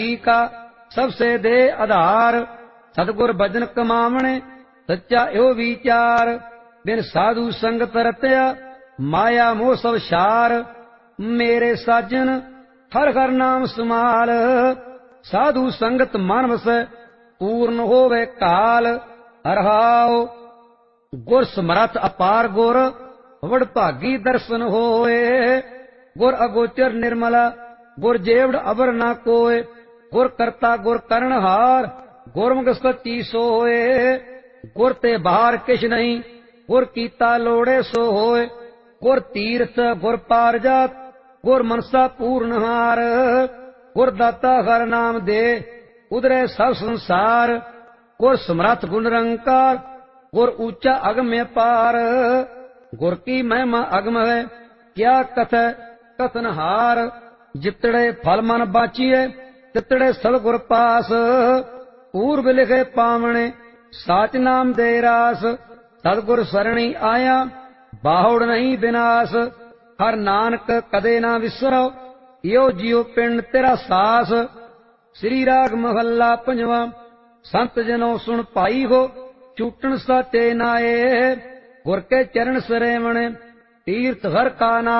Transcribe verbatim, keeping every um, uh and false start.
का सबसे दे आधार। सतगुर भजन कमावणे सच्चा यो विचार। बिन साधु संगत रत्या माया मोह सब शार। मेरे साजन हर हर नाम समाल। साधु संगत मन वसै पूर्ण होवे काल। हरहाओ गुर समरथ अपार गुर वडभागी दर्शन होए। गुर अगोचर निर्मला गुर जेवड़ अबर ना कोय। गुर करता गुर करनहार गुरमुख सच्ची सोए। गुर ते बाहर किछ नहीं गुर कीता लोड़े सो होए। गुर तीर्थ गुर पारजात गुर मनसा पूर्णहार। गुर दाता हर नाम दे उदरे सब संसार। गुर समरथ गुण निरंकार गुर ऊंचा अगम्य पार। गुर की महिमा अगम है क्या कथै कथनहार। जितड़े फल मन बाचिए तितड़े सब गुर पास। पूर्व लिखे पावने साच नाम दे रास। सतगुर सरणी आया बाहुड़ नहीं विनाश। हर नानक कदे ना विसरो यो जियो पिंड तेरा सास। श्री राग महला पंजवा। संत जनों सुन पाई हो छूटन साचे नाए। गुर के चरण सरेवण तीर्थ हर का नाम।